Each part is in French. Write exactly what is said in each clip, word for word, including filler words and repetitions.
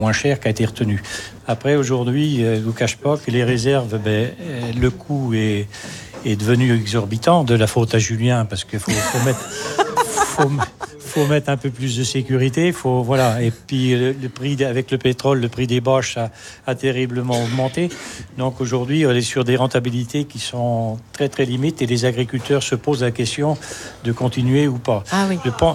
moins cher qui a été retenu. Après, aujourd'hui, je ne vous cache pas que les réserves, ben, le coût est, est devenu exorbitant, de la faute à Julien, parce qu'il faut, faut mettre... faut, faut mettre un peu plus de sécurité, faut, voilà. Et puis le, le prix, avec le pétrole, le prix des bâches a, a terriblement augmenté. Donc aujourd'hui, on est sur des rentabilités qui sont très très limites et les agriculteurs se posent la question de continuer ou pas. Ah oui. Je pense...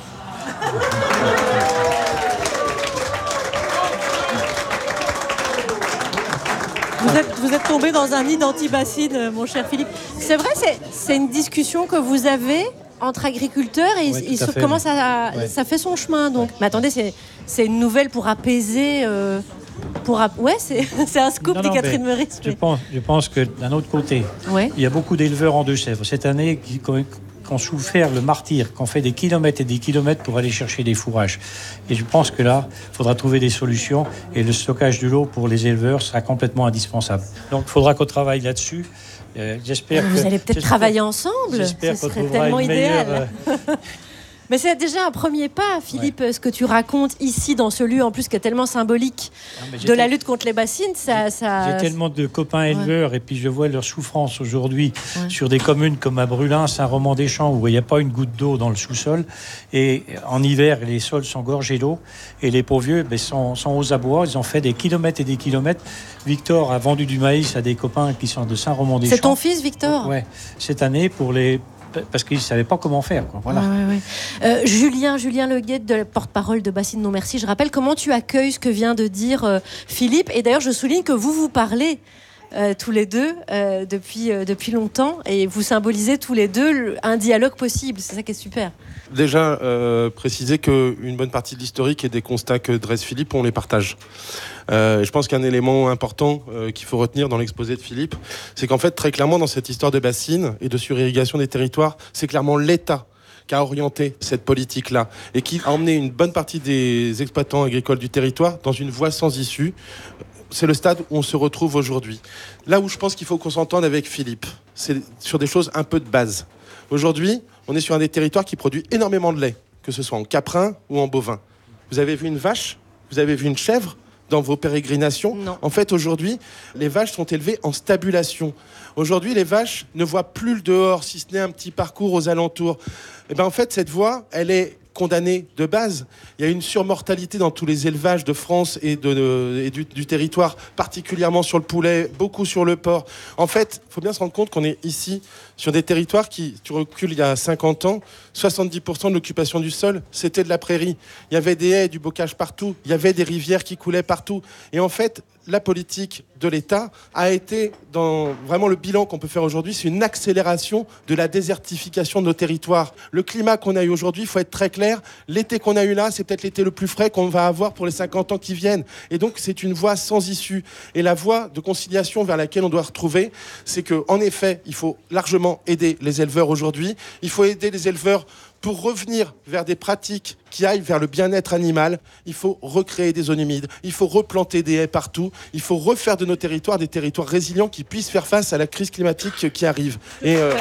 Vous êtes, vous êtes tombé dans un nid d'antibacines, mon cher Philippe. C'est vrai, c'est, c'est une discussion que vous avez entre agriculteurs et ouais, il se fait, commence à, ouais. ça fait son chemin donc. Mais attendez, c'est, c'est une nouvelle pour apaiser, euh, pour ap- ouais, c'est, c'est un scoop, dit Catherine Meurice. Je pense, je pense que d'un autre côté, ouais. il y a beaucoup d'éleveurs en Deux-Sèvres cette année qui, qui ont souffert le martyre, qui ont fait des kilomètres et des kilomètres pour aller chercher des fourrages. Et je pense que là, il faudra trouver des solutions et le stockage de l'eau pour les éleveurs sera complètement indispensable. Donc, il faudra qu'on travaille là-dessus. Euh, j'espère vous que, allez peut-être travailler ensemble. J'espère Ce qu'on serait trouvera tellement une idéal. meilleure, euh... Mais c'est déjà un premier pas, Philippe, ouais. Ce que tu racontes ici, dans ce lieu, en plus, qui est tellement symbolique non, de la lutte contre les bassines. Ça, j'ai, ça... j'ai tellement de copains éleveurs, ouais. Et puis je vois leur souffrance aujourd'hui ouais. Sur des communes comme à Brulin, Saint-Roman-des-Champs, où il n'y a pas une goutte d'eau dans le sous-sol. Et en hiver, les sols sont gorgés d'eau. Et les pauvres vieux ben, sont, sont aux abois. Ils ont fait des kilomètres et des kilomètres. Victor a vendu du maïs à des copains qui sont de Saint-Roman-des-Champs. C'est ton fils, Victor ? Ouais, cette année, pour les... parce qu'ils ne savaient pas comment faire. Quoi. Voilà. Ouais, ouais, ouais. Euh, Julien, Julien Leguet, de la porte-parole de Bassines Non Merci, je rappelle comment tu accueilles ce que vient de dire euh, Philippe. Et d'ailleurs, je souligne que vous vous parlez euh, tous les deux euh, depuis, euh, depuis longtemps et vous symbolisez tous les deux un dialogue possible. C'est ça qui est super. Déjà, euh, préciser qu'une bonne partie de l'historique et des constats que dresse Philippe, on les partage. Euh, je pense qu'un élément important euh, qu'il faut retenir dans l'exposé de Philippe, c'est qu'en fait, très clairement, dans cette histoire de bassines et de surirrigation des territoires, c'est clairement l'État qui a orienté cette politique-là et qui a emmené une bonne partie des exploitants agricoles du territoire dans une voie sans issue. C'est le stade où on se retrouve aujourd'hui. Là où je pense qu'il faut qu'on s'entende avec Philippe, c'est sur des choses un peu de base. Aujourd'hui, on est sur un des territoires qui produit énormément de lait, que ce soit en caprin ou en bovin. Vous avez vu une vache ? Vous avez vu une chèvre ? Dans vos pérégrinations. Non. En fait, aujourd'hui, les vaches sont élevées en stabulation. Aujourd'hui, les vaches ne voient plus le dehors, si ce n'est un petit parcours aux alentours. Et ben, en fait, cette voie, elle est condamnée de base. Il y a une surmortalité dans tous les élevages de France et, de, de, et du, du territoire, particulièrement sur le poulet, beaucoup sur le porc. En fait, il faut bien se rendre compte qu'on est ici sur des territoires qui, tu recules il y a cinquante ans, soixante-dix pour cent de l'occupation du sol, c'était de la prairie. Il y avait des haies, du bocage partout, il y avait des rivières qui coulaient partout. Et en fait, la politique de l'État a été, dans vraiment le bilan qu'on peut faire aujourd'hui, c'est une accélération de la désertification de nos territoires. Le climat qu'on a eu aujourd'hui, il faut être très clair, l'été qu'on a eu là, c'est peut-être l'été le plus frais qu'on va avoir pour les cinquante ans qui viennent. Et donc, c'est une voie sans issue. Et la voie de conciliation vers laquelle on doit retrouver, c'est qu'en effet, il faut largement aider les éleveurs aujourd'hui. Il faut aider les éleveurs pour revenir vers des pratiques qui aillent vers le bien-être animal. Il faut recréer des zones humides, il faut replanter des haies partout, il faut refaire de nos territoires des territoires résilients qui puissent faire face à la crise climatique qui arrive. Et euh...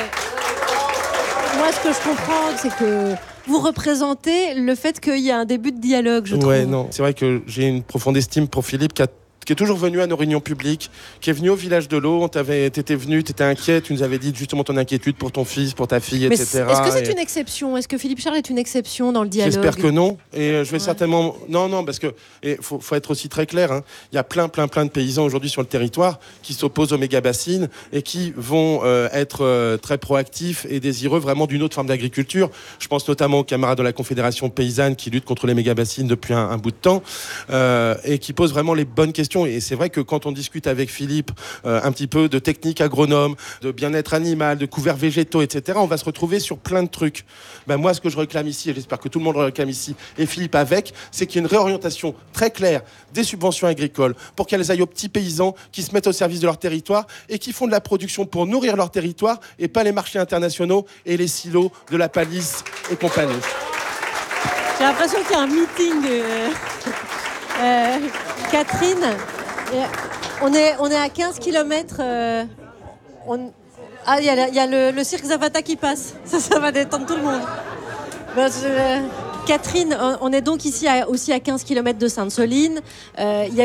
Moi, ce que je comprends, c'est que vous représentez le fait qu'il y a un début de dialogue, je trouve. Ouais, non, c'est vrai que j'ai une profonde estime pour Philippe qui a qui est toujours venu à nos réunions publiques, qui est venu au village de l'eau. Tu étais venu, tu étais inquiet, tu nous avais dit justement ton inquiétude pour ton fils, pour ta fille, mais et cetera. Est-ce que c'est et... une exception ? Est-ce que Philippe Charles est une exception dans le dialogue ? J'espère que non. Et je vais ouais. certainement... Non, non, parce que il faut, faut être aussi très clair. Hein. Il y a plein, plein, plein de paysans aujourd'hui sur le territoire qui s'opposent aux méga-bassines et qui vont euh, être euh, très proactifs et désireux vraiment d'une autre forme d'agriculture. Je pense notamment aux camarades de la Confédération paysanne qui luttent contre les méga-bassines depuis un, un bout de temps euh, et qui posent vraiment les bonnes questions. Et c'est vrai que quand on discute avec Philippe euh, un petit peu de technique agronome, de bien-être animal, de couverts végétaux, et cetera, on va se retrouver sur plein de trucs. Ben moi, ce que je réclame ici, et j'espère que tout le monde le réclame ici, et Philippe avec, c'est qu'il y ait une réorientation très claire des subventions agricoles pour qu'elles aillent aux petits paysans qui se mettent au service de leur territoire et qui font de la production pour nourrir leur territoire et pas les marchés internationaux et les silos de la palisse et compagnie. J'ai l'impression qu'il y a un meeting. Euh... Euh... Catherine, on est, on est à quinze kilomètres. Euh, on... Ah, il y a, y a le, le cirque Zapata qui passe. Ça, ça va détendre tout le monde. Ben, je... Catherine, on est donc ici à, aussi à quinze kilomètres de Sainte-Soline. Euh, il y a